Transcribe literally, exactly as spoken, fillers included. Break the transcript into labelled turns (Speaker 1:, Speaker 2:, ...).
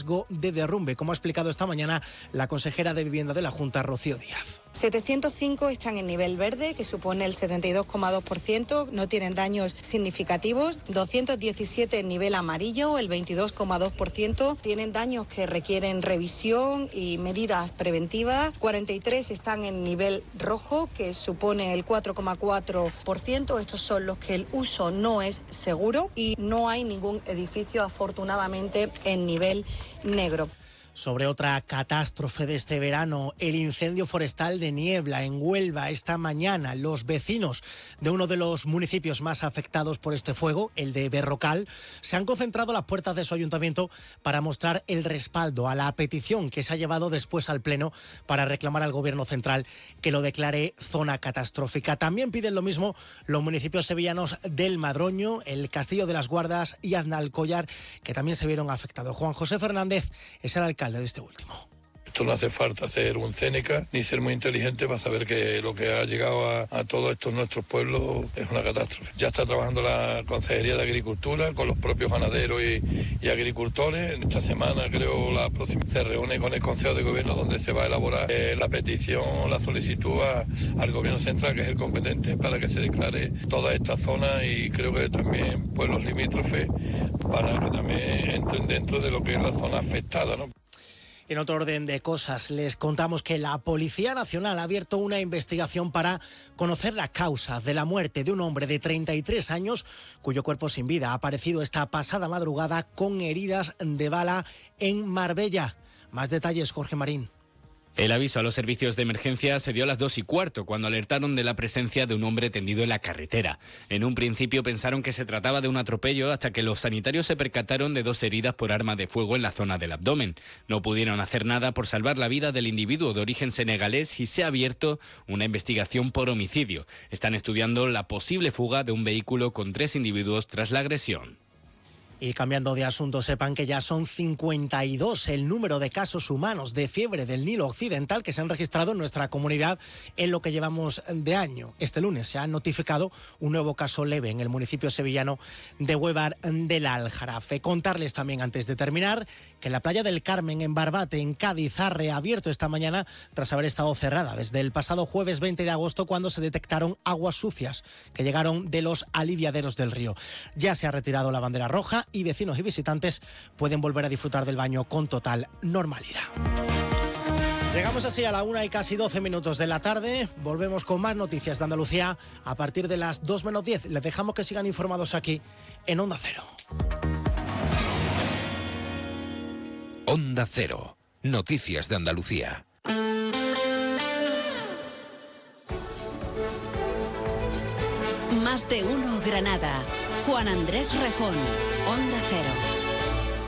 Speaker 1: riesgo de derrumbe, como ha explicado esta mañana la consejera de Vivienda de la Junta, Rocío Díaz.
Speaker 2: setecientos cinco están en nivel verde, que supone el setenta y dos coma dos por ciento, no tienen daños significativos. doscientos diecisiete en nivel amarillo, el veintidós coma dos por ciento, tienen daños que requieren revisión y medidas preventivas. cuarenta y tres están en nivel rojo, que supone el cuatro coma cuatro por ciento. Estos son los que el uso no es seguro y no hay ningún edificio, afortunadamente, en nivel negro.
Speaker 1: Sobre otra catástrofe de este verano, el incendio forestal de Niebla en Huelva esta mañana. Los vecinos de uno de los municipios más afectados por este fuego, el de Berrocal, se han concentrado a las puertas de su ayuntamiento para mostrar el respaldo a la petición que se ha llevado después al Pleno para reclamar al Gobierno central que lo declare zona catastrófica. También piden lo mismo los municipios sevillanos del Madroño, el Castillo de las Guardas y Aznalcóllar, que también se vieron afectados. Juan José Fernández es el alcalde de este último.
Speaker 3: Esto no hace falta ser un Céneca ni ser muy inteligente para saber que lo que ha llegado a, a todos estos nuestros pueblos es una catástrofe. Ya está trabajando la Consejería de Agricultura con los propios ganaderos y, y agricultores. En esta semana, creo, la próxima se reúne con el Consejo de Gobierno donde se va a elaborar eh, la petición, la solicitud a, al Gobierno central, que es el competente, para que se declare toda esta zona, y creo que también pueblos limítrofes para que también entren dentro de lo que es la zona afectada, ¿no?
Speaker 1: En otro orden de cosas, les contamos que la Policía Nacional ha abierto una investigación para conocer la causa de la muerte de un hombre de treinta y tres años cuyo cuerpo sin vida ha aparecido esta pasada madrugada con heridas de bala en Marbella. Más detalles, Jorge Marín.
Speaker 4: El aviso a los servicios de emergencia se dio a las dos y cuarto, cuando alertaron de la presencia de un hombre tendido en la carretera. En un principio pensaron que se trataba de un atropello, hasta que los sanitarios se percataron de dos heridas por arma de fuego en la zona del abdomen. No pudieron hacer nada por salvar la vida del individuo de origen senegalés y se ha abierto una investigación por homicidio. Están estudiando la posible fuga de un vehículo con tres individuos tras la agresión.
Speaker 1: Y cambiando de asunto, sepan que ya son cincuenta y dos el número de casos humanos de fiebre del Nilo Occidental que se han registrado en nuestra comunidad en lo que llevamos de año. Este lunes se ha notificado un nuevo caso leve en el municipio sevillano de Huévar del Aljarafe. Contarles también, antes de terminar, que la playa del Carmen en Barbate, en Cádiz, ha reabierto esta mañana tras haber estado cerrada desde el pasado jueves veinte de agosto, cuando se detectaron aguas sucias que llegaron de los aliviaderos del río. Ya se ha retirado la bandera roja y vecinos y visitantes pueden volver a disfrutar del baño con total normalidad. Llegamos así a la una y casi doce minutos de la tarde. Volvemos con más noticias de Andalucía a partir de las dos menos diez. Les dejamos que sigan informados aquí en Onda Cero.
Speaker 5: Onda Cero. Noticias de Andalucía.
Speaker 6: Más de uno Granada. Juan Andrés Rejón, Onda Cero.